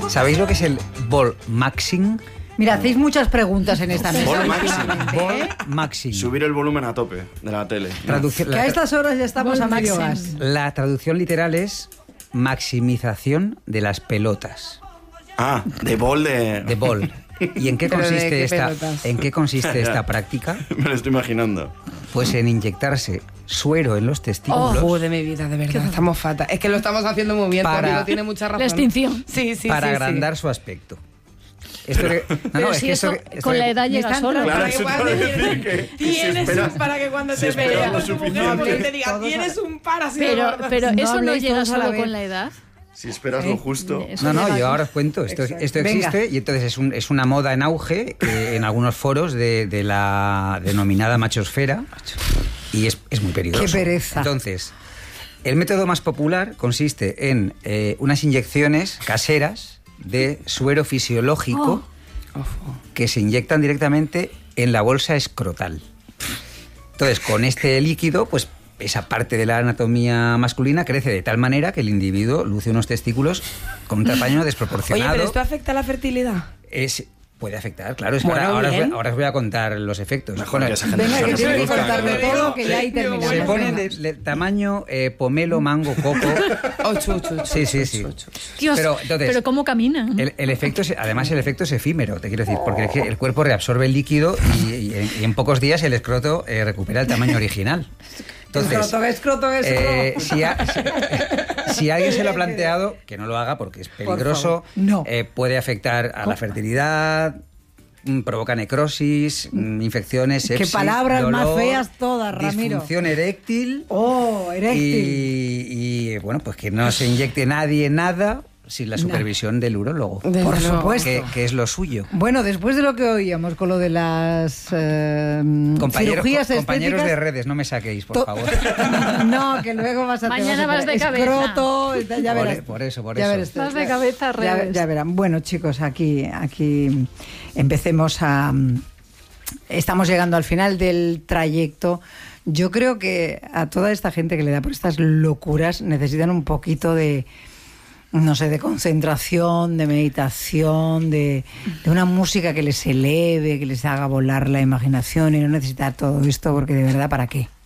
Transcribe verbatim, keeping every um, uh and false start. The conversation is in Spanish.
¿Sabéis lo que es el ball maxing? Mira, hacéis muchas preguntas en esta mesa. Ball maxing. Ball maxing. Subir el volumen a tope de la tele. Traducción, Que a la, estas horas ya estamos Ball a medio maxing. gas. la traducción literal es maximización de las pelotas. Ah, de bol de... De ball. ¿Y en qué ¿Pero de consiste qué esta pelotas? en qué consiste esta práctica? Me lo estoy imaginando. Pues en inyectarse suero en los testículos Oh, de mi vida, de verdad. Estamos fatal. Es que lo estamos haciendo muy bien. Para- Tu amigo tiene mucha razón. La extinción. Sí, sí, para sí, agrandar sí. su aspecto. Esto que- no, no, Pero es si que eso, esto que- esto con que- la edad Me llega están solo. Claro, Para que eso puedas te iba a decir, decir que- que si tienes esperas- un para que cuando si te esperas vea lo tu mujer suficiente. te diga, Todos tienes a- un par así de Pero, gordo. pero No eso no habléis llega todos a la solo vez. con la edad. Si esperas lo justo. Eso No, no, llega yo con- ahora os cuento. Esto, esto Venga. existe y entonces es, un- es una moda en auge que en algunos foros de, de la denominada machosfera y es, es muy peligroso. Qué pereza. Entonces, el método más popular consiste en eh, unas inyecciones caseras de suero fisiológico que se inyectan directamente en la bolsa escrotal. Entonces, con este líquido, pues esa parte de la anatomía masculina crece de tal manera que el individuo luce unos testículos con un tamaño Oye, desproporcionado. pero ¿esto afecta a la fertilidad? Es, puede afectar, claro. Es que Bueno, ahora, ahora os voy, bien. ahora os voy a contar los efectos. Mejor Bueno, que esa gente Venga, se que tiene que reproduzca, contarlo que- todo, que ya ahí Sí, terminamos. se pone Venga. de, de tamaño eh, pomelo, mango, coco. Ocho, ocho, ocho. Sí, sí, sí. Dios, Pero, entonces, pero ¿cómo camina? El, el efecto es, además, el efecto es efímero, te quiero decir, porque es que el cuerpo reabsorbe el líquido y, y en, y en pocos días el escroto eh, recupera el tamaño original. Entonces, Escroto, escroto, escroto. eh, si, a- si- si alguien se lo ha planteado, que no lo haga porque es peligroso, favor. No. eh, puede afectar a la fertilidad, mm, provoca necrosis, mm, infecciones, Qué sepsis, palabras más dolor, feas todas, Ramiro. disfunción eréctil. Oh, eréctil. Y, y, bueno, pues que no se inyecte nadie nada sin la supervisión del urólogo. Desde Por luego. supuesto. Que, que es lo suyo. Bueno, después de lo que oíamos con lo de las eh, Compañero- cirugías co- compañeros estéticas, de redes, no me saquéis, por to- favor. No, que luego vas a te Mañana vas, a vas de escroto, ya Por verás. e- por eso, por Ya eso. verás, Vas de ya- cabeza a ya- revés. Ya verán. Bueno, chicos, aquí, aquí empecemos a... Estamos llegando al final del trayecto. Yo creo que a toda esta gente que le da por estas locuras necesitan un poquito de, no sé, de concentración, de meditación, de, de una música que les eleve, que les haga volar la imaginación y no necesitar todo esto porque de verdad, ¿para qué?